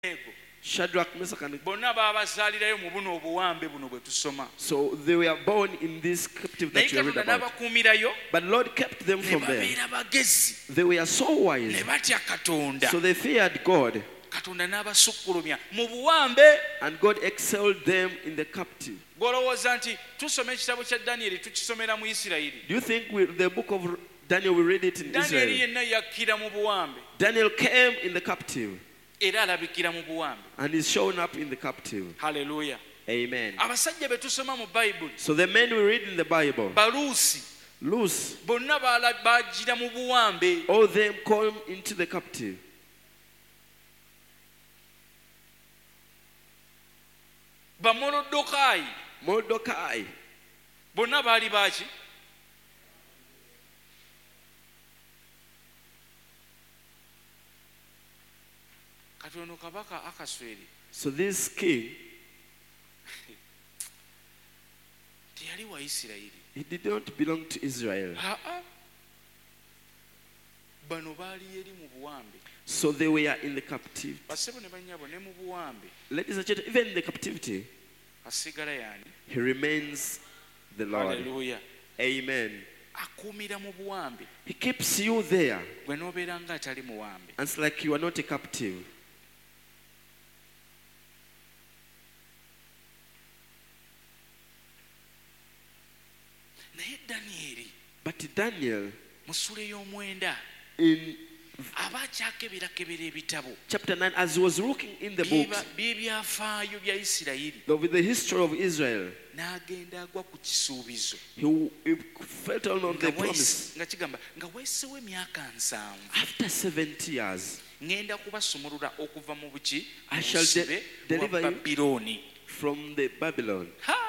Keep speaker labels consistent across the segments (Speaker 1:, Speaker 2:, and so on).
Speaker 1: Shadrach, Meshach, and so they were born in this captive that you read about. But Lord kept them from there. They were so wise. So they feared God. And God excelled them in the captive. Do you think the book of Daniel, we read it in Israel? Daniel came in the captive. And is shown up in the captive.
Speaker 2: Hallelujah.
Speaker 1: Amen. So the men we read in the Bible, loose, all them come into the captive. Mordecai. So this king, he did not belong to Israel. So they were in the captivity. Ladies and gentlemen, even in the captivity, he remains the Lord.
Speaker 2: Hallelujah.
Speaker 1: Amen. He keeps you there. And it's like you are not a captive. But Daniel, in chapter 9, as he was looking in the books with the history of Israel, he felt on the promise. After 70 years, I shall deliver you from the Babylon.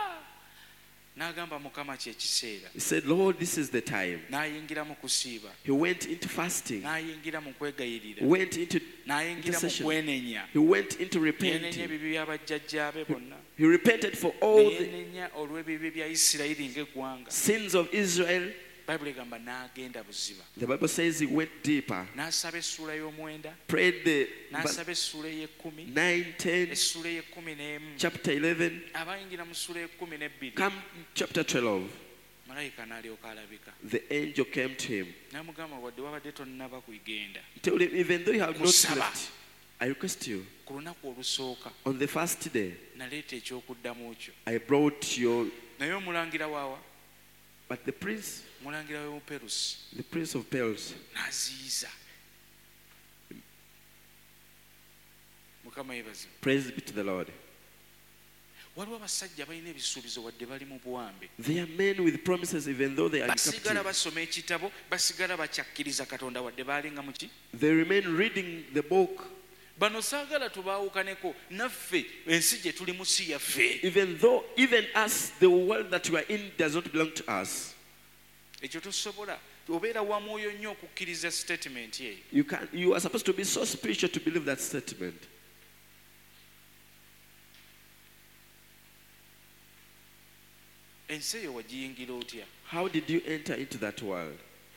Speaker 1: He said, Lord, this is the time. He went into fasting. He went into intercession. He went into repenting. He repented for all the sins of Israel. The Bible says he went deeper. Prayed the 9, 10, chapter 11, come chapter 12. The angel came to him. Told him, even though you have not slept, I request you, on the first day, I brought your... But the prince of Persia, praise be to the Lord. They are men with promises even though they are in captivity. They remain reading the book. Even us, the world that we are in does not belong to us. You are supposed to be so spiritual to believe that statement. How did you enter into that world?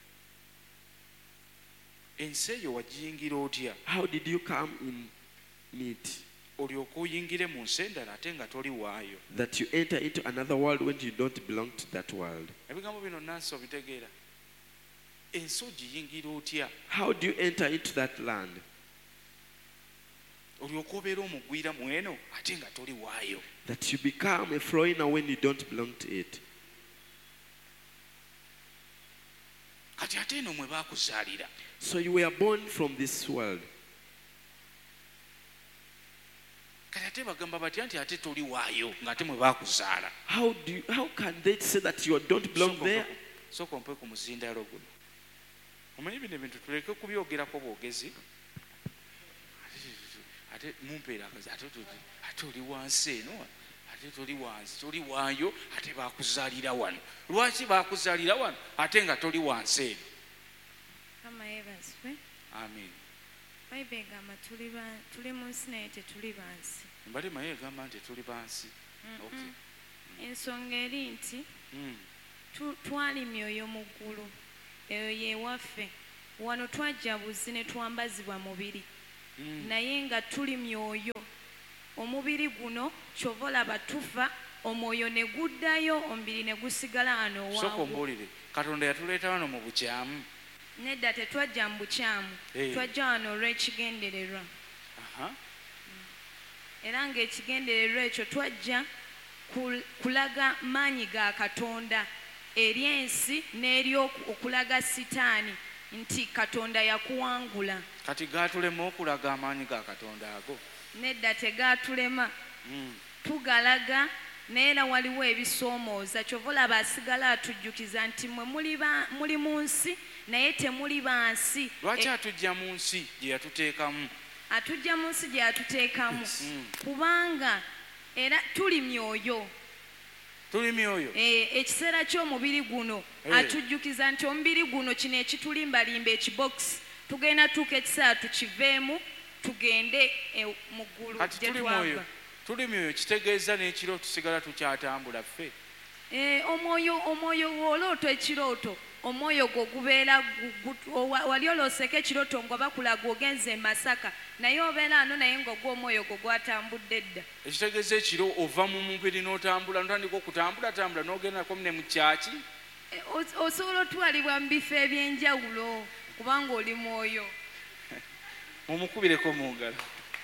Speaker 1: How did you come in it? That you enter into another world when you don't belong to that world. How do you enter into that land? That you become a foreigner when you don't belong to it. So you were born from this world. How can they say that you don't belong there?
Speaker 2: Amen.
Speaker 3: Ensonga eri nti twali myoyo mu ggulu eyo ye waffe wano twajja buzzi ne twambazibwa mubiri naye nga tuli myoyo. Omubiri guno kyova olaba tufa, omwoyo ne guddayo, omubiri ne gusigala wano owangu.
Speaker 1: Soko mbuulire, Katonda yatuleeta wano mu bukyamu?
Speaker 3: Nedda, tetwajja mu bukyamu, twajja wano olw'ekigendererwa. Era ng'ekigendererwa ekyo twajja kulaga maanyi ga Katonda eri ensi n'eri okulaga Sitaani nti Katonda yakuwangula.
Speaker 1: Kati gaatulema okulaga amaanyi ga Katonda ago?
Speaker 3: Nedda, tegaatulema. Tugalaga naye era waliwo ebisoomooza, kyova olaba asigala atujjukiza nti mmwe muli mu nsi naye temuli bansi.
Speaker 1: Lwaki atujja mu nsi gye yatuteekamu?
Speaker 3: Atujja mu nsi gye yatuteekamu kubanga era tuli myoyo.
Speaker 1: Tuli myoyo?
Speaker 3: Ekiseera ky'omubiri guno atujjukiza nti omubiri guno kino ekitulimbalimba ekibokisi tugenda tuuka ekiseera tukiveemu tugende mu ggulu gye twava.
Speaker 1: Tuli myoyo kitegeeza n'ekiro tusigala tukyatambula ffe?
Speaker 3: Omwoyo w'oloota ekirooto, omwoyo gwo gubeera wali olooseko ekirooto ng'oba kulaga ogenze e Masaka naye obeera ano naye ng'ogwa omwoyo gwo gwatambudde dda.
Speaker 1: Ekitegeeza ekiro ova mu mubiri n'otambula n'otandika okutambulatambula n'ogendako ne mu kyaki?
Speaker 3: Osobola otwalibwa mu bifo eby'enjawulo kubanga oli mwoyo.
Speaker 1: Mumukubireko mu ngalo.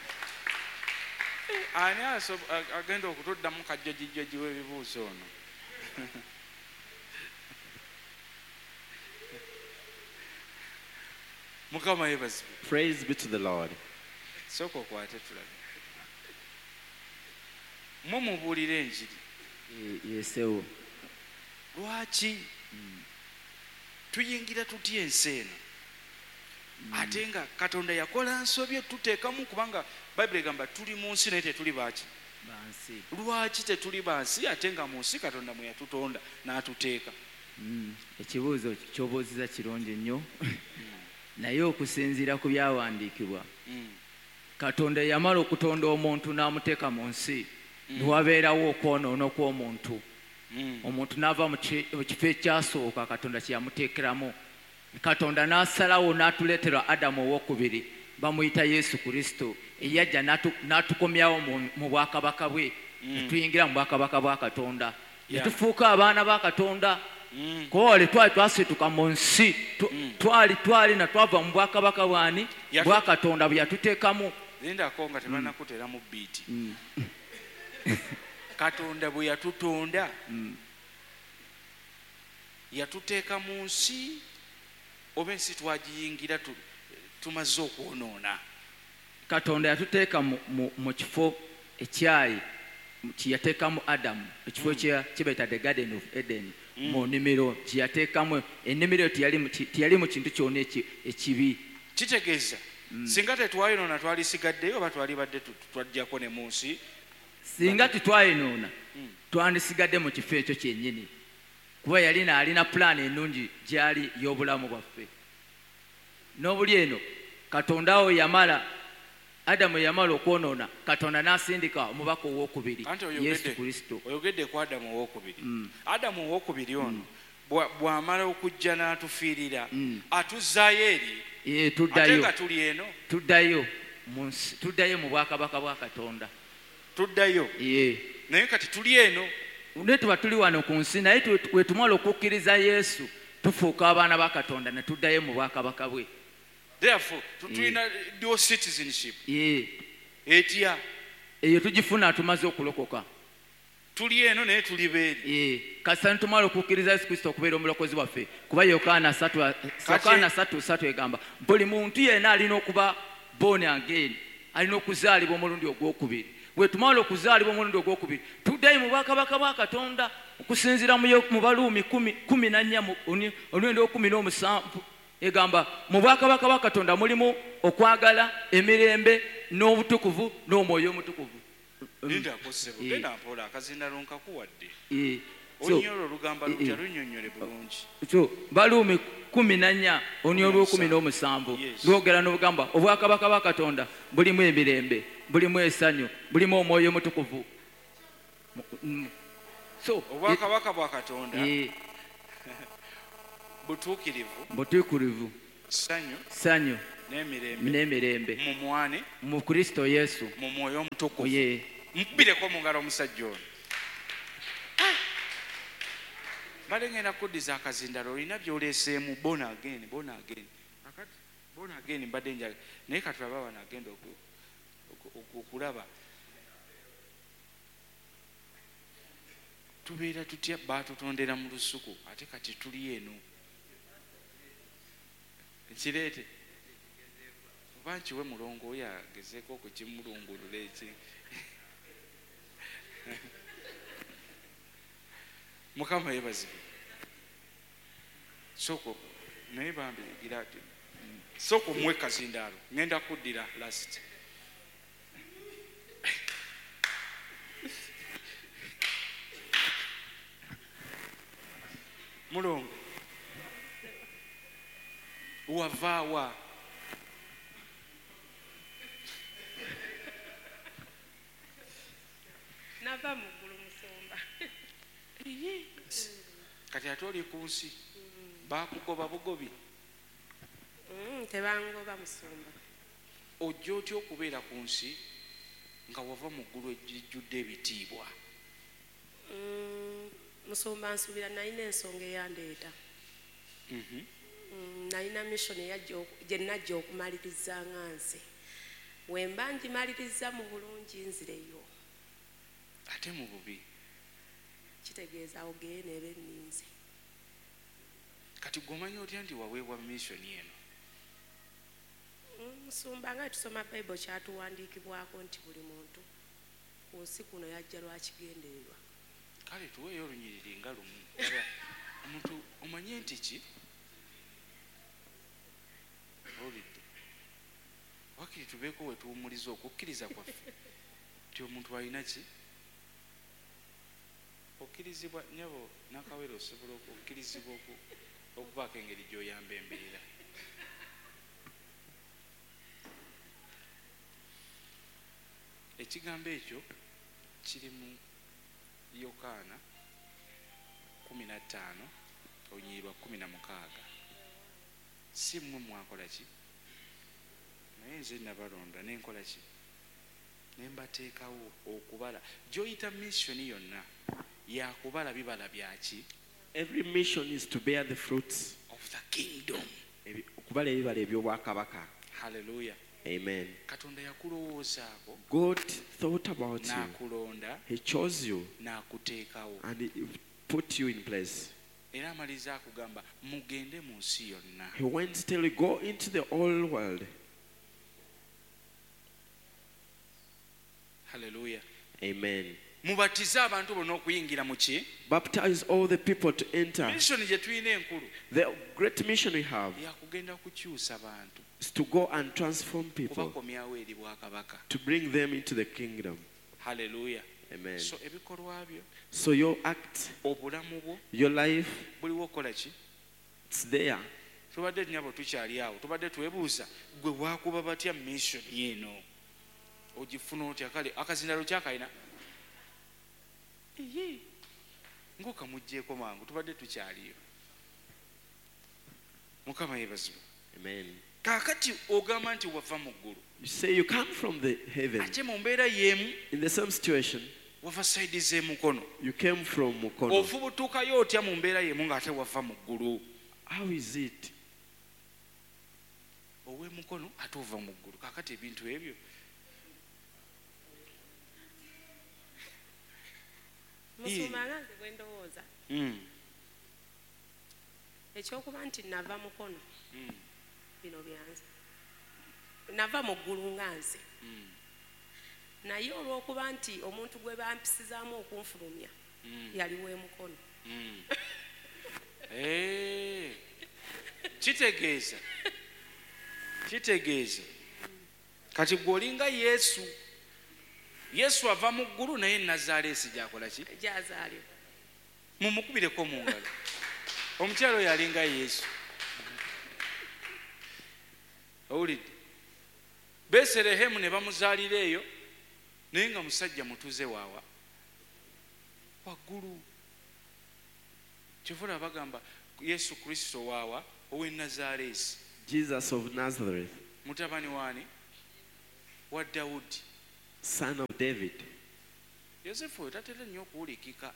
Speaker 1: Ani agenda okutuddamu kajjajijjaji w'ebibuuzo ono? Mukama yeebazibwe.
Speaker 2: Praise be to the Lord.
Speaker 1: Sooka okwate tulabe. Mmwe mubuulira enjiri.
Speaker 2: Yesewo.
Speaker 1: Lwaki tuyingira tutya ensi eno ate nga Katonda yakola nsobye tuteekamu, kubanga Bayibuli egamba tuli mu nsi naye tetuli baaki?
Speaker 2: Bansi.
Speaker 1: Lwaki tetuli bansi ate nga mu nsi Katonda mwe yatutonda n'atuteeka?
Speaker 2: Ekibuuzo ky'obuuziza kirungi nnyo naye okusinziira ku byawandiikibwa Katonda yamala okutonda omuntu n'amuteeka mu nsi newabeerawo okwonoona kw'omuntu. Omuntu n'ava mu kifo ekyasooka Katonda kye yamuteekeramu. Katonda n'asalawo n'atuleetera Adamu owookubiri, bamuyita Yesu Kristo, eyajja n'atukomyawo mu bwakabaka bwe, netuyingira mu bwakabaka bwa Katonda, ne tufuuka abaana ba Katonda. Kole twali twasituka mu nsi, twali na twava mu bwakabaka bwani bwa Katonda bwe yatuteekamu.
Speaker 1: Lindako nga tebanakuteeramu biiti. Katonda bwe yatutonda yatuteeka mu nsi, oba ensi twagiyingira tumaze okwonoona?
Speaker 2: Katonda yatuteeka mu kifo ekyali kyeyateekamu Adamu, ekifo kyebayita the Garden of Eden, mu nnimiro kyeyateekamu. Ennimiro teyalimu kintu kyonna ekibi.
Speaker 1: Kitegeeza singa tetwayonoona twalisigaddeyo oba twali badde twajjako ne mu nsi?
Speaker 2: Singa tetwayonoona twandisigadde mu kifo ekyo kyennyini, kuba alina pulaani ennungi gyali y'obulamu bwaffe. N'obuli eno Katonda awo Adamu yamala okwonoona, Katonda n'asindika omubaka owookubiri, Yesu Kristo.
Speaker 1: Oyogedde ku Adamu owookubiri. Adamu owookubiri ono bw'amala okujja n'atufiirira atuzzaayo eri, ate nga tuli eno
Speaker 2: tuddayo mu bwakabaka bwa Katonda.
Speaker 1: Tuddayo naye kati tuli eno
Speaker 2: ne tuba tuli wano ku nsi, naye we tumala okukkiriza Yesu tufuuka abaana ba Katonda ne tuddayo mu bwakabaka bwe.
Speaker 1: Therefore tulina dual citizenship. Etya
Speaker 2: eyo tugifuna tumaze okulokoka.
Speaker 1: Tuli eno naye tuli beeri.
Speaker 2: Kasita tumala okukkiriza Yesu Kristo okubeera omulokozi waffe, kuba Yokaana 3:3 egamba buli muntu yenna alina okuba born again, alina okuzaalibwa omulundi ogwokubiri. Bwe tumala okuzaalibwa omulundi ogwokubiri tuddayo mu bwakabaka bwa Katonda, okusinziira mu Baluumi 14 omulundi ogw'17 egamba mu bwakabaka bwa Katonda mulimu okwagala, emirembe, n'obutukuvu, n'omwoyo omutukuvu.
Speaker 1: Linda kosebo genda mpola akazina lonkakuwadde. Onyolo olugamba lutya lunnyonnyole bulungi.
Speaker 2: Baluumi 14 olw'17 lwogera n'obugamba obwakabaka bwa Katonda bulimu emirembe, bulimu essanyu, bulimu omwoyo omutukuvu.
Speaker 1: Obwakabaka bwa Katonda butuukirivu,
Speaker 2: ssanyu, n'emirembe mu Kristo Yesu
Speaker 1: mu mwoyo omutukuvu. Mukubireko mu ngalo omusajja ono. Bale ngenda kuddiza akazindalo olina by'oleeseemu born again. Akati born again mbadde njaga naye katulaba wano agenda okulaba. Tubeera tutya baatutondera mu lusuku ate kati tuli eno. Kireete oba nkiwe mulongo oyo agezeeko okukimulungulula eki. Mukama yeebazibwe. Soko naye bambigira ati soko muwe kazindaalo ngenda kuddira last. Mulongo wavaawa
Speaker 4: nava mu ggulu Musumba.
Speaker 1: Kati ate oli ku nsi baakugoba bugobi.
Speaker 4: Tebangoba Musumba.
Speaker 1: Ojja otya okubeera ku nsi nga wava mu ggulu ejjudde ebitiibwa?
Speaker 4: Musumba nsuubira nalina ensonga eyandeeta. Nalina mission gye najja okumaliriza nga nze. Wemba ngimaliriza mu bulungi nzireyo.
Speaker 1: Ate mu bubi
Speaker 4: kitegeeza ogeye neeba enninze.
Speaker 1: Kati gwomanyi otya nti waweebwa mission eno?
Speaker 4: Musumba nga tusoma Bible kyatuwandiikibwako nti buli muntu ku nsi kuno yajja lwakigendererwa.
Speaker 1: Kale tuweeyo olunyiriri nga lumu. Omuntu omanye nti ki? Olidde wakiri tubeeko we tuwumuliza okukkiriza kwaffe nti omuntu alina ki? Okkirizibwa nyabo nakawere osobola okukkirizibwa okubaako engeri gy'oyamba embeera. Ekigambo ekyo kiri mu Yokaana 15 olunyiriri 16. Si mmwe mwakola ki? Naye nze nabalonda nenkola ki? Ne mbateekawo okubala. Gy'oyita mission yonna yakubala bibala byaki?
Speaker 5: Every mission is to bear the fruits
Speaker 1: of the kingdom.
Speaker 5: Okubala ebibala eby'obwakabaka.
Speaker 1: Hallelujah.
Speaker 5: Amen.
Speaker 1: Katonda yakulowoozaako.
Speaker 5: God thought about you.
Speaker 1: N'akulonda.
Speaker 5: He chose you.
Speaker 1: N'akuteekawo.
Speaker 5: And he put you in place.
Speaker 1: Era amaliza akugamba mugende mu nsi yonna.
Speaker 5: He went to tell you, go into the whole world.
Speaker 1: Hallelujah.
Speaker 5: Amen.
Speaker 1: Mubatize abantu bonna okuyingira mu ki?
Speaker 5: Baptize all the people to enter.
Speaker 1: Mission gye tulina enkulu.
Speaker 5: The great mission we have
Speaker 1: yakugenda kukyusa bantu.
Speaker 5: Is to go and transform people.
Speaker 1: Kubakomyawo eri bwakabaka.
Speaker 5: To bring them into the kingdom.
Speaker 1: Hallelujah.
Speaker 5: Amen.
Speaker 1: So ebikolwa byo.
Speaker 5: So your act,
Speaker 1: obulamu bwo,
Speaker 5: your life,
Speaker 1: buliwo kola ki?
Speaker 5: It's there.
Speaker 1: Tubadde nyabo tukyali awo. Tubadde twebuuza gwe waakuba batya mission yeno. Ogifuna otya kale akazindalo kyakalina. Ngoka mujjeeko mangu tubadde tukyaliyo. Mukama yeebazibwe.
Speaker 5: Amen.
Speaker 1: Kakati ogamba nti wava mu ggulu.
Speaker 5: You say you come from the heaven.
Speaker 1: Ate mu mbeera y'emu.
Speaker 5: In the same situation.
Speaker 1: Wava side z'emukono.
Speaker 5: You came from Mukono.
Speaker 1: Ofubutuukayo otya mu mbeera y'emu ng'ate wava mu ggulu.
Speaker 5: How is it?
Speaker 1: Ow'emukono ate ova mu ggulu. Kakati ebintu ebyo.
Speaker 4: Musumba nga nze bwe ndowooza. Ekyokuba nti nava mukono. Bino byanze. Nava mu ggulu nga nze. Naye olw'okuba nti omuntu gwe bampisizaamu okunfulumya yali w'emukono.
Speaker 1: Kitegeeza kati gw'olinga Yesu. Yesu ava mu ggulu naye Nazaaleesi gy'akola ki?
Speaker 4: Gy'azaalibwa.
Speaker 1: Mumukubireko mu ngalo. Omukyalo oyo alinga Yesu. Owulidde? Beserehemu ne bamuzaalira eyo naye nga musajja mutuze waawa waggulu. Kyovula bagamba Yesu Kristo waawa ow'e Nazaaleesi.
Speaker 5: Jesus of Nazareth.
Speaker 1: mutabani wani wa Daudi,
Speaker 5: son of David.
Speaker 1: Yosefu tatera nnyo okuwulikika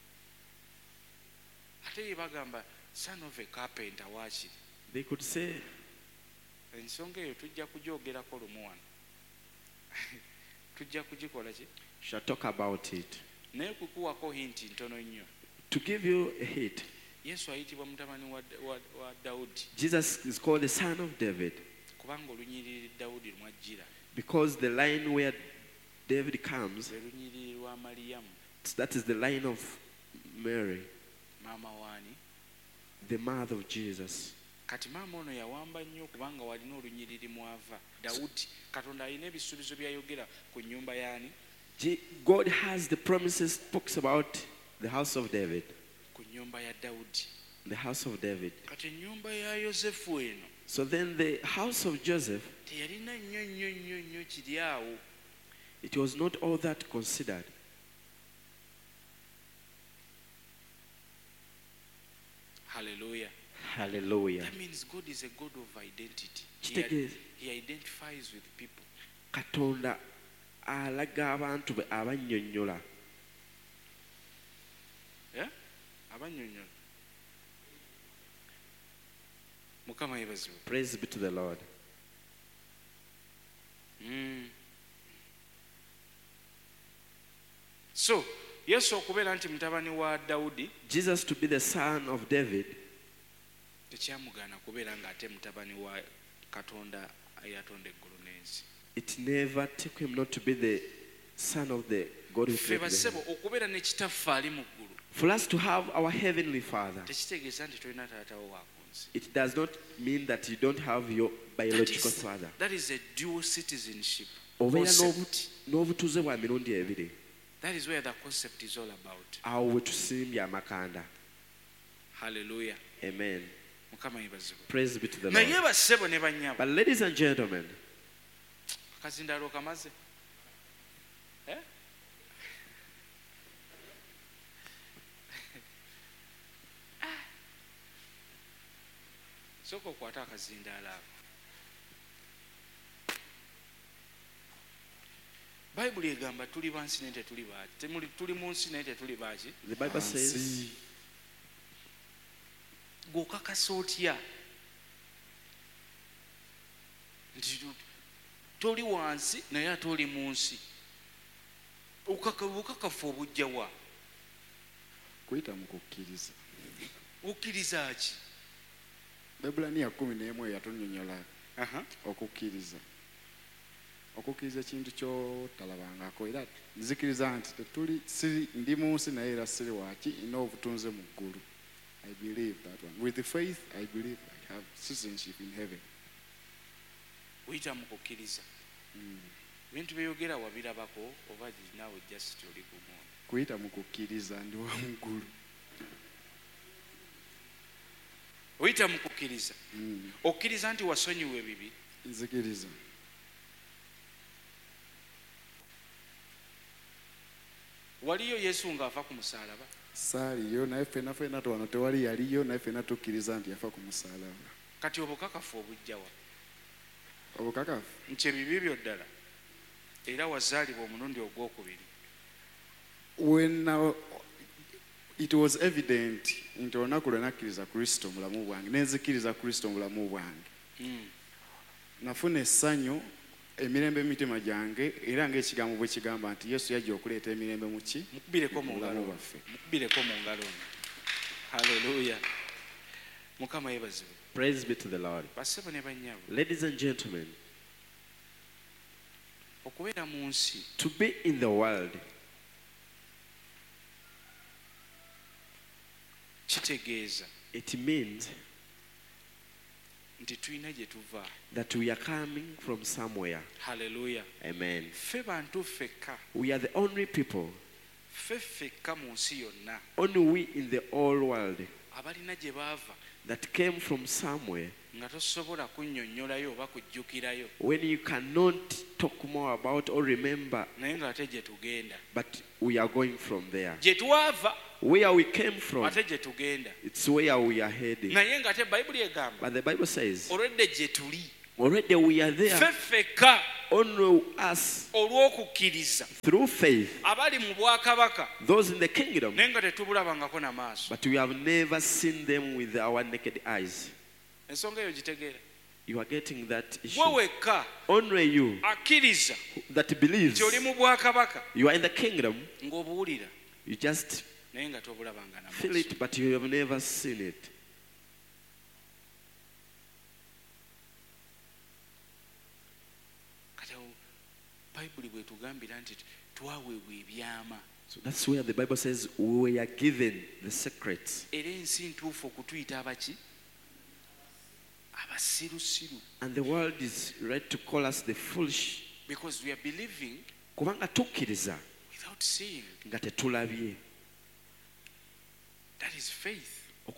Speaker 1: ate ye bagamba son of a carpenter waakiri.
Speaker 5: They could say,
Speaker 1: ensonga eyo tujja kugyogerako lumu wano tujja kugikola ki
Speaker 5: shall talk about it.
Speaker 1: naye kukuwako hinti ntono nnyo.
Speaker 5: To give you a hint,
Speaker 1: Yesu ayitibwa mutabani wa Daudi
Speaker 5: Jesus is called the son of David
Speaker 1: kubanga olunyiriri Daudi lumwajjira,
Speaker 5: because the line where David comes,
Speaker 1: lwe lunyiriri lwa Maliyamu
Speaker 5: that is the line of Mary,
Speaker 1: maama waani.
Speaker 5: the mother of Jesus.
Speaker 1: Kati maama ono yawamba nnyo kubanga walina olunyiriri mwava Daudi. Katonda alina ebisuubizo byayogera ku nnyumba yaani,
Speaker 5: God has the promises, talks about the house of David,
Speaker 1: ku nnyumba ya Daudi.
Speaker 5: the house of David.
Speaker 1: Kati ennyumba ya Yosefu eno
Speaker 5: So then the house of Joseph,
Speaker 1: teyalina nnyo kiri awo.
Speaker 5: it was not all that considered.
Speaker 1: Hallelujah.
Speaker 5: Hallelujah.
Speaker 1: That means God is a God of identity.
Speaker 5: Kitegeeza
Speaker 1: He identifies with people.
Speaker 5: Katonda alaga abantu be abannyonnyola.
Speaker 1: Yeah? Abannyonnyola. Mukama yeebazibwe.
Speaker 5: Praise be to the Lord.
Speaker 1: So Yesu okubeera nti mutabani wa Daudi
Speaker 5: Jesus to be the son of David,
Speaker 1: tekyamugaana kubeera ng'ate mutabani wa Katonda eyatonda eggulu n'ensi.
Speaker 5: it never took him not to be the son of the God who
Speaker 1: Ffe
Speaker 5: created the
Speaker 1: basebo
Speaker 5: heaven.
Speaker 1: okubeera ne kitaffe ali mu ggulu
Speaker 5: For us to have our heavenly Father,
Speaker 1: tekitegeeza nti tolina taatawo wa ku nsi.
Speaker 5: it does not mean that you don't have your biological father.
Speaker 1: That is a dual citizenship
Speaker 5: Obeera
Speaker 1: concept.
Speaker 5: n'obutuuze bwa mirundi ebiri.
Speaker 1: That is where the concept is all about.
Speaker 5: Awo we tusimbye amakanda.
Speaker 1: Hallelujah.
Speaker 5: Amen.
Speaker 1: Mukama yeebazibwe.
Speaker 5: Praise be to the
Speaker 1: Naye
Speaker 5: Lord.
Speaker 1: bassebo ne bannyabo
Speaker 5: But ladies and gentlemen,
Speaker 1: akazindaalo kamaze. Sooka okwata akazindaalo ako. Bayibuli egamba tuli bansi naye tetuli baaki. Tuli mu nsi naye tetuli baaki.
Speaker 5: the Bible says,
Speaker 1: Gw'okakasa otya nti toli wansi naye ate oli mu nsi? Obukakafu obujja wa?
Speaker 6: kuyita mu kukkiriza.
Speaker 1: Okkiriza ki?
Speaker 6: Ebulaniya 11 yatunnyonnyola okukkiriza. Okukkiriza ekintu kyotalabangako, era nzikiriza nti ndi mu nsi naye era siri waaki, nina obutunze mu ggulu. I believe that one. With the faith, I believe I have citizenship in heaven.
Speaker 1: Oyita mu kukkiriza. Ebintu byeyogera wabirabako oba naawe just oli gumu?
Speaker 6: Kuyita mu kukkiriza ndi wa mu ggulu.
Speaker 1: Oyita mu kukkiriza. Okkiriza nti wasonyiwa ebibi.
Speaker 6: Nzikiriza.
Speaker 1: Waliyo Yesu ng'ava ku musaalaba?
Speaker 6: Saaliyo, naye ffenna wano tewali yaliyo, naye ffenna tukkiriza nti yafa ku musaalaba.
Speaker 1: Kati obukakafu obujja wa?
Speaker 6: Obukakafu
Speaker 1: Nti ebibi byo ddala era wazaalibwa omulundi ogwokubiri.
Speaker 6: when it was evident nti olunaku lwe nakkiriza Kristo mulamu bwange, nenzikiriza Kristo mulamu bwange, nafuna essanyu, emirembe mu mitima gyange, era ng'ekigambo bwe kigamba nti Yesu yajja okuleeta emirembe mu ki?
Speaker 1: Mukubireko mu ngalo
Speaker 6: bwaffe.
Speaker 1: Mukubireko mu ngalo. Hallelujah. Mukama yeebazibwe.
Speaker 5: praise be to the Lord.
Speaker 1: Bassebo ne bannyabo,
Speaker 5: Ladies and gentlemen,
Speaker 1: okubeera mu nsi
Speaker 5: to be in the world
Speaker 1: kitegeeza
Speaker 5: it means
Speaker 1: nti tulina gye tuva.
Speaker 5: that we are coming from somewhere.
Speaker 1: Hallelujah.
Speaker 5: Amen.
Speaker 1: Ffe bantu ffekka,
Speaker 5: We are the only people,
Speaker 1: ffe ffekka mu nsi yonna
Speaker 5: only we in the whole world
Speaker 1: abalina gye baava
Speaker 5: that came from somewhere
Speaker 1: nga tosobola kunnyonnyolayo oba kujjukirayo,
Speaker 5: when you cannot talk more about or remember,
Speaker 1: naye ng'ate gye tugenda.
Speaker 5: but we are going from there.
Speaker 1: Gye twava
Speaker 5: Where we came from,
Speaker 1: ate gye tugenda.
Speaker 5: it's where we are heading.
Speaker 1: Naye ng'ate Bayibuli egamba
Speaker 5: But the Bible says,
Speaker 1: olwedde gye tuli Already we are there.
Speaker 5: Feffeka.
Speaker 1: Only us.
Speaker 5: Olw'okukkiriza.
Speaker 1: Through faith.
Speaker 5: Abali mu bwakabaka.
Speaker 1: Those in the kingdom.
Speaker 5: Naye nga tetubulabangako n'amaaso.
Speaker 1: But we have never seen them with our naked eyes.
Speaker 5: Ensonga eyo gitegeera.
Speaker 1: You are getting that issue.
Speaker 5: Weweka.
Speaker 1: Only you.
Speaker 5: Akkiriza.
Speaker 1: That believes.
Speaker 5: Nti oli mu bwakabaka.
Speaker 1: You are in the kingdom.
Speaker 5: Ng'obuwulira.
Speaker 1: You just
Speaker 5: naye nga tobulabanga n'amaaso.
Speaker 1: Feel it, but you have never seen it. So that's where the Bible says we are given the secrets. And the world is ready to call us the foolish.
Speaker 5: Because we are believing
Speaker 1: kubanga tukkiriza
Speaker 5: without seeing.
Speaker 1: Nga tetulabye.
Speaker 5: That is faith.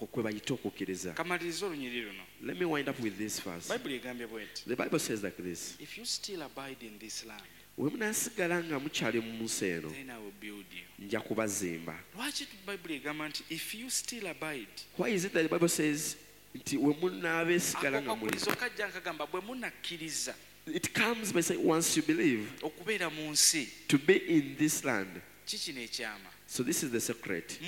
Speaker 1: Let me wind up with this verse. The Bible says like this.
Speaker 5: If you still abide in this land,
Speaker 1: then
Speaker 5: I will build you. If you still abide,
Speaker 1: why is it that the Bible says it comes by saying once you believe to be in this land? So this is the secret.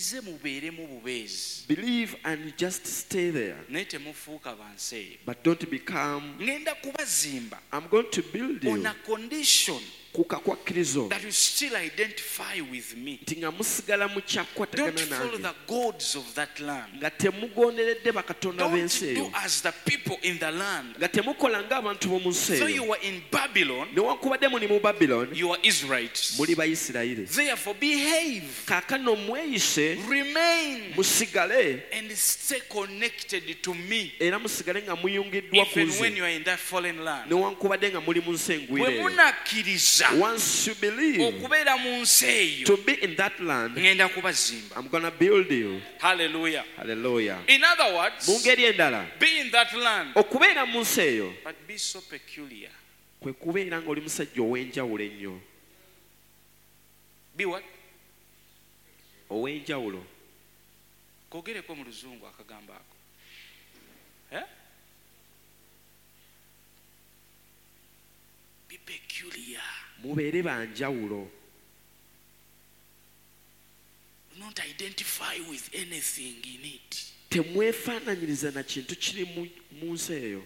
Speaker 1: Believe and just stay there. But don't become. I'm going to build you
Speaker 5: on a condition that you still identify with me. Don't follow the gods of that land. Don't do as the people in the land. So you are in Babylon, you are Israelites. Therefore behave, remain, and stay connected to me, even when you are in that fallen land.
Speaker 1: Once you believe to be in that land, I'm going to build you.
Speaker 5: Hallelujah.
Speaker 1: Hallelujah.
Speaker 5: In other words, be in that land, but be so peculiar. Be what? Kogereko mu luzungu akagamba ako. Be peculiar.
Speaker 1: Mubeere banjawulo.
Speaker 5: Do not identify with anything in it.
Speaker 1: Temwefaananyiriza na kintu kiri mu nsi eyo.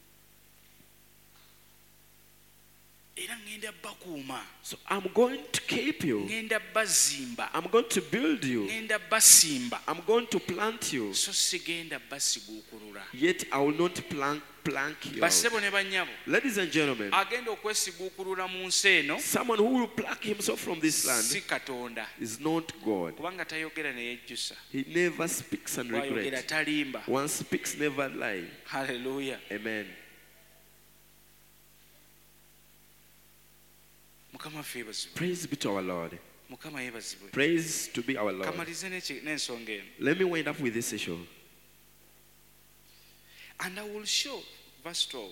Speaker 1: So I'm going to keep you. I'm going to build you. I'm going to plant you. Yet I will not plank you out. Ladies and gentlemen, someone who will pluck himself from this land is not God. He never speaks and regrets. One speaks, never lie.
Speaker 5: Hallelujah.
Speaker 1: Amen. Praise be to our Lord. Praise to be our Lord. Let me wind up with this issue.
Speaker 5: And I will show, verse 12.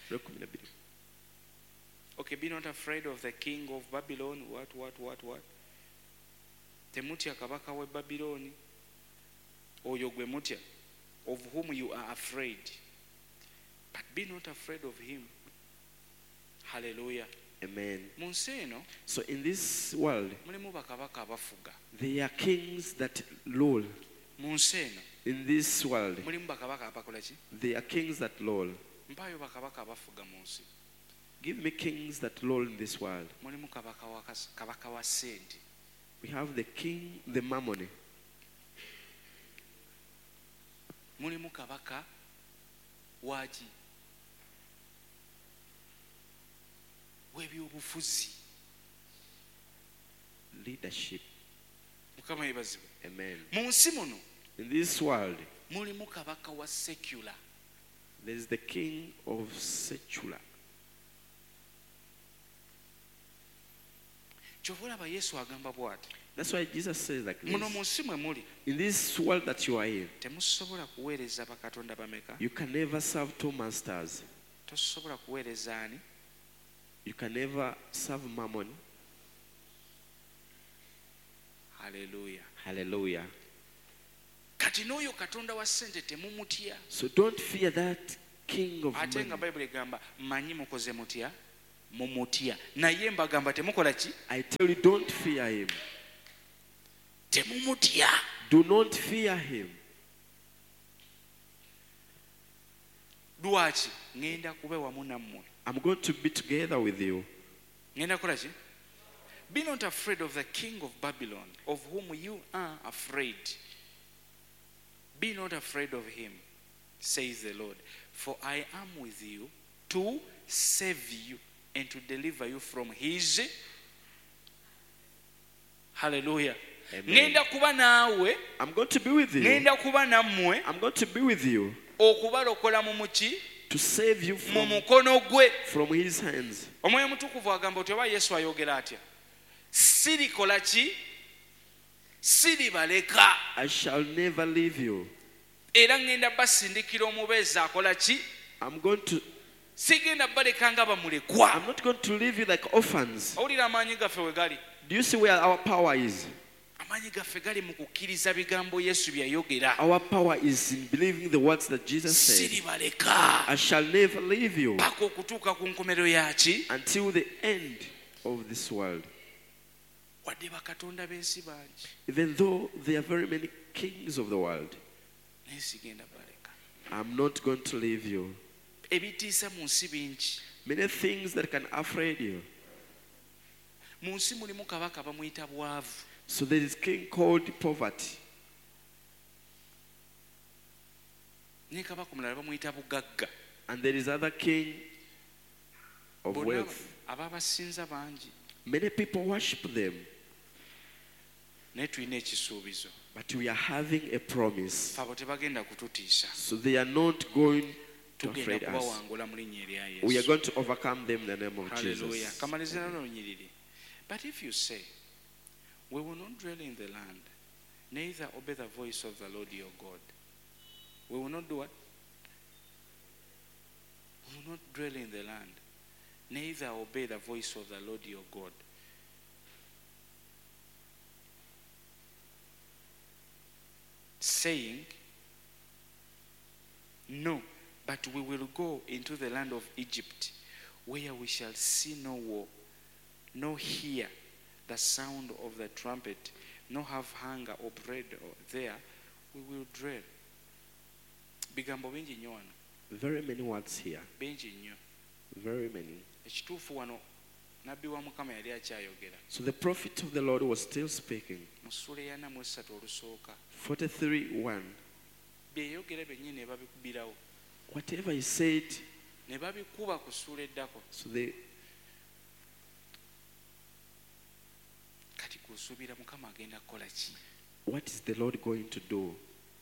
Speaker 5: Okay, be not afraid of the king of Babylon. What? Temutya kabaka we Babylon. Oyo gwe mutya, of whom you are afraid. But be not afraid of him. Hallelujah.
Speaker 1: Amen. So in this world, there are kings that rule. In this world, there are kings that rule. Give me kings that rule in this world. We have the king, the mammon. Leadership. Amen. In this world, there is the king of secular. That's why Jesus says like this. In this world that you are in, you can never serve two masters. You can never serve mammon.
Speaker 5: Hallelujah.
Speaker 1: Hallelujah. So don't fear that
Speaker 5: king of
Speaker 1: ate nga
Speaker 5: money.
Speaker 1: bayibuli egamba manyi mukoze mutya mumutya naye mbagamba temukola ki
Speaker 5: I tell you, don't fear him.
Speaker 1: temumutya
Speaker 5: Do not fear him.
Speaker 1: lwaki ŋŋenda kuba wamu nammwe
Speaker 5: I'm going to be together with you.
Speaker 1: ŋŋenda kukola ki be not afraid of the king of Babylon of whom you are afraid. Be not afraid of him, says the Lord, for I am with you to save you and to deliver you from his. Hallelujah. ŋŋenda kuba naawe
Speaker 5: I'm going to be with you.
Speaker 1: ŋŋenda kuba nammwe
Speaker 5: I'm going to be with you
Speaker 1: okubalokola mu muki
Speaker 5: to save you
Speaker 1: mu mukono gwe.
Speaker 5: from his hands.
Speaker 1: Omwoyo mutukuvu agamba oti oba Yesu ayogera atya sirikola ki siribaleka
Speaker 5: I shall never leave you.
Speaker 1: era ŋŋenda basindikira omubeezi akola ki
Speaker 5: I'm going to.
Speaker 1: sigenda baleka nga bamulekwa.
Speaker 5: I'm not going to leave you like orphans.
Speaker 1: owulira amaanyi gaffe we gali
Speaker 5: Do you see where our power is?
Speaker 1: amaanyi gaffe gali mu kukkiriza bigambo Yesu bye yayogera.
Speaker 5: Our power is in believing the words that Jesus said.
Speaker 1: siribaleka
Speaker 5: I shall never leave you
Speaker 1: paka okutuuka ku nkomerero yaki
Speaker 5: until the end of this world.
Speaker 1: wadde bakatonda b'ensi bangi
Speaker 5: Even though there are very many kings of the world,
Speaker 1: naye sigenda baleka.
Speaker 5: I'm not going to leave you.
Speaker 1: ebitiisa mu nsi bingi.
Speaker 5: Many things that can afraid you.
Speaker 1: mu nsi mulimu kabaka bamuyita bwavu.
Speaker 5: So there is king called poverty.
Speaker 1: ne kabaka omulala bamuyita bugagga.
Speaker 5: And there is other king of
Speaker 1: Bonna
Speaker 5: wealth.
Speaker 1: ababasinza bangi
Speaker 5: Many people worship them.
Speaker 1: naye tulina ekisuubizo.
Speaker 5: But we are having a promise.
Speaker 1: abo tebagenda kututiisa.
Speaker 5: So they are not going to
Speaker 1: tugenda
Speaker 5: afraid us.
Speaker 1: kubawangula mu linnya erya
Speaker 5: We are
Speaker 1: Yesu.
Speaker 5: going to overcome them in the name of
Speaker 1: Hallelujah.
Speaker 5: Jesus.
Speaker 1: Kamalizira n'olunyiriri. But if you say, we will not dwell in the land, neither obey the voice of the Lord your God. We will not do what? We will not dwell in the land, neither obey the voice of the Lord your God. Saying, no, but we will go into the land of Egypt, where we shall see no war, no hear the sound of the trumpet, no have hunger or bread there, we will dwell. Bigambo bingi nnyo wano.
Speaker 5: Very many words here.
Speaker 1: Bingi nnyo.
Speaker 5: Very many.
Speaker 1: Ekituufu wano nabbi wa Mukama yali akyayogera.
Speaker 5: So the prophet of the Lord was still speaking.
Speaker 1: Mu ssula eya 43 olusooka.
Speaker 5: 43:1.
Speaker 1: Bye yayogera bennyini ne babikubirawo.
Speaker 5: Whatever he said,
Speaker 1: Ne babikuba ku ssula eddako.
Speaker 5: so they
Speaker 1: Kati kusuubira Mukama agenda kukola ki?
Speaker 5: what is the Lord going to do?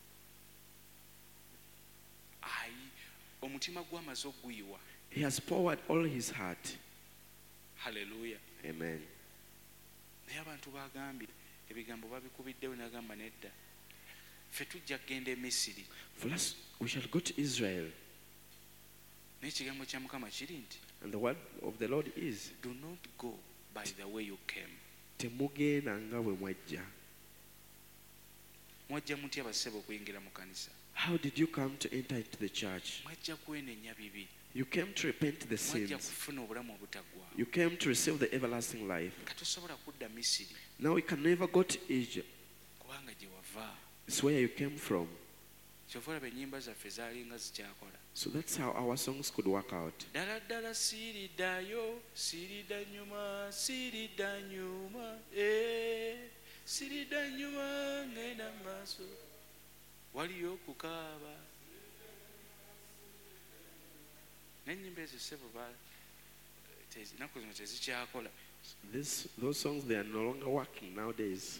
Speaker 1: Ayi, omutima gw'amaze oguyiwa.
Speaker 5: He has poured all his heart.
Speaker 1: Hallelujah.
Speaker 5: Amen.
Speaker 1: Naye abantu bagambye ebigambo babikubiddewo n'agamba nedda. Ffe tujja kgenda e Misiri.
Speaker 5: For us, we shall go to Israel.
Speaker 1: Naye ekigambo kya Mukama kiri nti,
Speaker 5: And the word of the Lord is,
Speaker 1: do not go by the way you came.
Speaker 5: temugenda nga bwe mwajja.
Speaker 1: Mwajja mutya bassebo okuyingira mu kanisa?
Speaker 5: How did you come to enter into the church?
Speaker 1: Mwajja kwenenya bibi.
Speaker 5: You came to repent the
Speaker 1: Mwajja
Speaker 5: sins.
Speaker 1: kufuna obulamu obutaggwaawo.
Speaker 5: You came to receive the everlasting life.
Speaker 1: Katosobola kudda Misiri
Speaker 5: Now we can never go to Egypt.
Speaker 1: kubanga gye wava.
Speaker 5: It's where you came from.
Speaker 1: Kyova olaba ennyimba zaffe zaalinga zikyakola.
Speaker 5: So that's how our songs could work out.
Speaker 1: Ddala ddala siiriddayo, siiridda nnyuma, siiridda nnyuma, siiridda nnyuma ngenda mu maaso. Waliyo okukaaba. N'ennyimba ezo ssebo ennaku zino tezikyakola.
Speaker 5: Those songs, they are no longer working nowadays.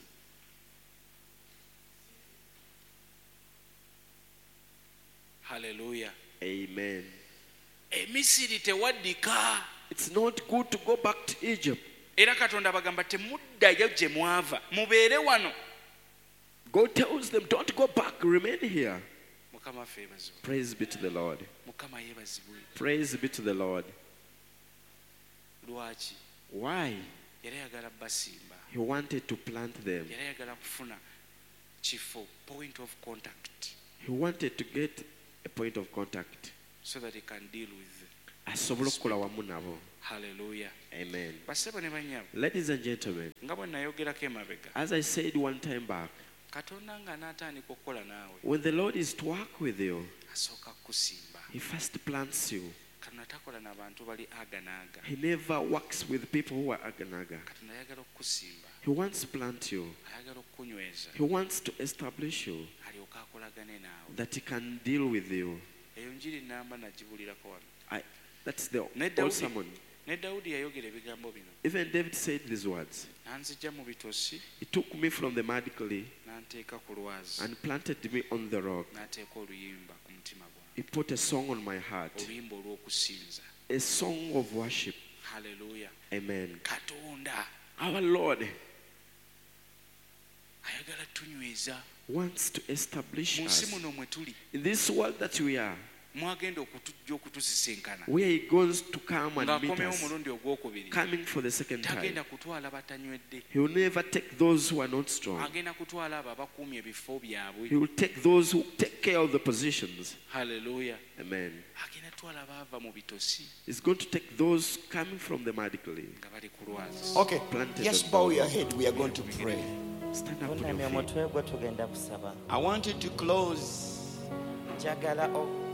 Speaker 1: Hallelujah.
Speaker 5: Amen.
Speaker 1: Emisiri tewaddika.
Speaker 5: It's not good to go back to Egypt.
Speaker 1: Era Katonda bagamba temuddayo gye mwava. Mubeere wano.
Speaker 5: God tells them, don't go back, remain here.
Speaker 1: Mukama ffe yeebazibwe.
Speaker 5: Praise be to the Lord.
Speaker 1: Mukama yeebazibwe.
Speaker 5: Praise be to the Lord.
Speaker 1: Lwaki?
Speaker 5: Why?
Speaker 1: Yali ayagala basimba.
Speaker 5: He wanted to plant them.
Speaker 1: Yali ayagala kufuna kifo, point of contact.
Speaker 5: He wanted to get a point of contact. so that he can deal with
Speaker 1: asobole okukola wamu nabo.
Speaker 5: Hallelujah.
Speaker 1: Amen.
Speaker 5: Basebo ne banyabo.
Speaker 1: Ladies and gentlemen,
Speaker 5: nga bwe nayogerako emabega,
Speaker 1: as I said one time back,
Speaker 5: Katonda nga n'atandika okukola naawe,
Speaker 1: when the Lord is to work with you,
Speaker 5: asooka kukusimba.
Speaker 1: He first plants you.
Speaker 5: Katonda takola n'abantu bali aganaaga.
Speaker 1: He never works with people who are aganaga.
Speaker 5: Katonda ayagala okukusimba.
Speaker 1: He wants to plant you.
Speaker 5: Ayagala okukunyweza.
Speaker 1: He wants to establish you,
Speaker 5: alyoka akolagane naawe.
Speaker 1: that He can deal with you.
Speaker 5: Eyo njiri namba nagibuulirako wano.
Speaker 1: That's the old sermon.
Speaker 5: Ne Dawudi yayogera ebigambo bino.
Speaker 1: Even David said these words.
Speaker 5: Nanzijja mu bitosi.
Speaker 1: He took me from the mud clay
Speaker 5: N'anteeka ku lwazi.
Speaker 1: and planted me on the rock.
Speaker 5: N'ateeka oluyimba ku mutima gwange.
Speaker 1: He put a song on my heart,
Speaker 5: Oluyimba olw'okusinza.
Speaker 1: a song of worship.
Speaker 5: Hallelujah.
Speaker 1: Amen.
Speaker 5: Katonda
Speaker 1: Our Lord
Speaker 5: ayagala tunyweza.
Speaker 1: wants to establish
Speaker 5: Mu nsi
Speaker 1: us
Speaker 5: muno mwe tuli,
Speaker 1: in this world that we are,
Speaker 5: mwagenda okutujja okutusisinkana.
Speaker 1: where He goes to come and meet
Speaker 5: Ng'akomyewo
Speaker 1: us,
Speaker 5: omulundi ogwokubiri.
Speaker 1: coming for the second time.
Speaker 5: Tagenda kutwala batanywedde.
Speaker 1: He will never take those who are not strong.
Speaker 5: Agenda kutwala abo abakuumye ebifo byabwe.
Speaker 1: He will take those who take care of the positions.
Speaker 5: Hallelujah.
Speaker 1: Amen.
Speaker 5: Agenda twala baava mu bitosi
Speaker 1: He's going to take those coming from the mud clay.
Speaker 5: nga bali ku lwazi.
Speaker 7: Okay,
Speaker 1: Planted
Speaker 7: just
Speaker 1: on
Speaker 7: bow
Speaker 1: the
Speaker 7: your
Speaker 1: rock.
Speaker 7: head. We are going to pray.
Speaker 1: Stand up on
Speaker 2: Bunamya
Speaker 1: your feet.
Speaker 2: omutwe gwe tugenda kusaba.
Speaker 7: I want you to close.
Speaker 2: Njagala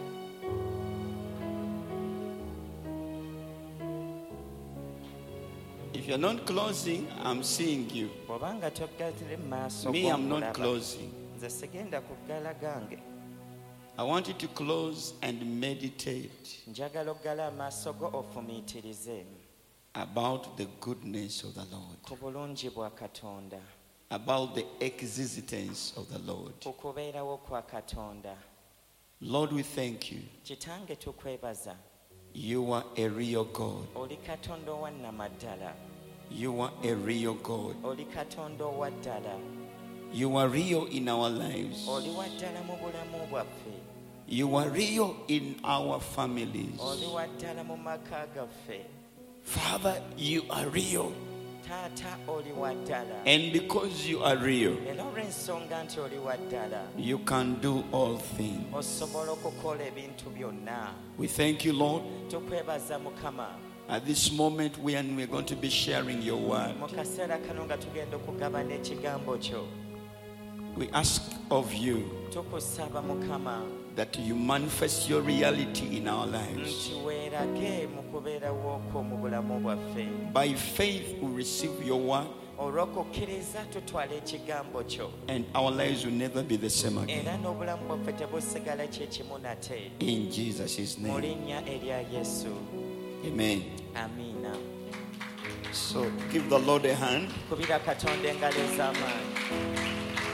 Speaker 7: If you're not closing, I'm seeing you.
Speaker 2: bw'obanga toggatire mu maaso
Speaker 7: Me, I'm not
Speaker 2: g'omulaba.
Speaker 7: closing.
Speaker 2: Nze sigenda kuggala gange.
Speaker 7: I want you to close and meditate
Speaker 2: Njagala oggala amaaso go ofumiitirize
Speaker 7: about the goodness of the Lord,
Speaker 2: ku bulungi bwa Katonda,
Speaker 7: about the existence of the Lord.
Speaker 2: ku kubeerawo kwa Katonda.
Speaker 7: Lord, we thank you.
Speaker 2: Kitange tukwebaza.
Speaker 7: You are a real God.
Speaker 2: Oli Katonda owa nnamaddala.
Speaker 7: You are a real God.
Speaker 2: Oli Katonda owa ddala.
Speaker 7: You are real in our lives.
Speaker 2: Oli wa ddala mu bulamu bwaffe.
Speaker 7: You are real in our families.
Speaker 2: Oli wa ddala mu maka gaffe.
Speaker 7: Father, you are real.
Speaker 2: Taata oli wa ddala.
Speaker 7: And because you are real,
Speaker 2: Era olw'ensonga nti oli wa ddala,
Speaker 7: you can do all things.
Speaker 2: osobola okukola ebintu byonna.
Speaker 7: We thank you, Lord.
Speaker 2: Tukwebaza Mukama.
Speaker 7: At this moment, when we're going to be sharing your word,
Speaker 2: Mu kaseera kano nga tugenda okugabana ekigambo kyo,
Speaker 7: we ask of you
Speaker 2: tukusaba Mukama
Speaker 7: that you manifest your reality in our lives.
Speaker 2: nti weerage mu kubeerawo kwo mu bulamu bwaffe.
Speaker 7: By faith, we receive your word,
Speaker 2: Olw'okukkiriza tutwala ekigambo kyo,
Speaker 7: and our lives will never be the same
Speaker 2: era
Speaker 7: again.
Speaker 2: n'obulamu bwaffe tebusigala kye kimu nate.
Speaker 7: In Jesus'
Speaker 2: Mu
Speaker 7: name,
Speaker 2: linnya erya Yesu.
Speaker 7: amen.
Speaker 2: Amiina.
Speaker 7: So give the Lord a hand.
Speaker 2: Kubira Katonda engalo ez'amaanyi.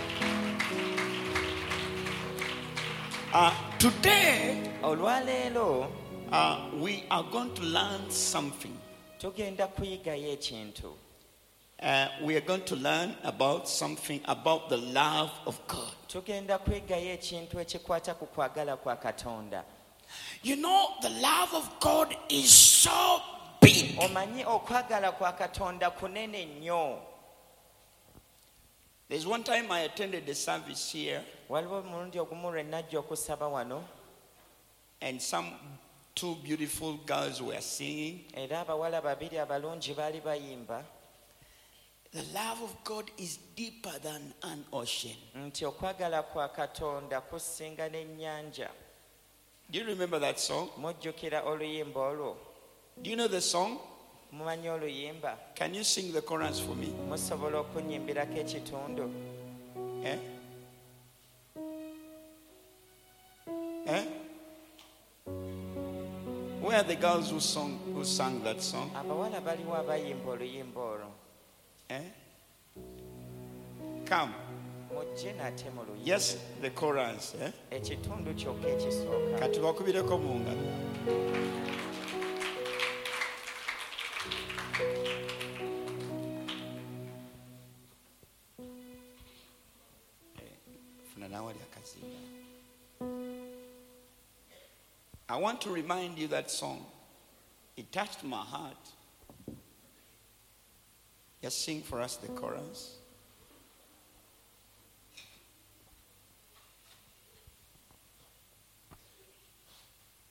Speaker 7: Today,
Speaker 2: Olwaleero
Speaker 7: we are going to learn something.
Speaker 2: tugenda kuyigayo ekintu.
Speaker 7: We are going to learn about something about the love of God.
Speaker 2: Tugenda kwigayo ekintu ekikwata ku kwagala kwa Katonda.
Speaker 7: You know, the love of God is so big.
Speaker 2: Omanyi okwagala kwa Katonda kunene nnyo.
Speaker 7: There's one time I attended a service here,
Speaker 2: Waliwo omulundi ogumu lwe najja okusaba wano,
Speaker 7: and two beautiful girls were singing.
Speaker 2: era abawala babiri abalungi baali bayimba
Speaker 7: The love of God is deeper than an ocean.
Speaker 2: nti okwagala kwa Katonda kusinga n'ennyanja.
Speaker 7: Do you remember that song?
Speaker 2: Mujjukira oluyimba olwo?
Speaker 7: Do you know the song?
Speaker 2: Mumanyi oluyimba?
Speaker 7: Can you sing the chorus for me?
Speaker 2: Musobola okunnyimbirako ekitundu?
Speaker 7: Eh? Eh? Where are the girls who sang that song?
Speaker 2: Abawala baliwo abayimba oluyimba olwo.
Speaker 7: Eh? Come.
Speaker 2: Mujje nate mu luyimba.
Speaker 7: Yes, the chorus. Eh?
Speaker 2: Ekitundu kyokka ekisooka.
Speaker 7: Kati bakubireko mu ngalo. Funa nawe lyakazinga. I want to remind you that song. It touched my heart. Just sing for us the chorus.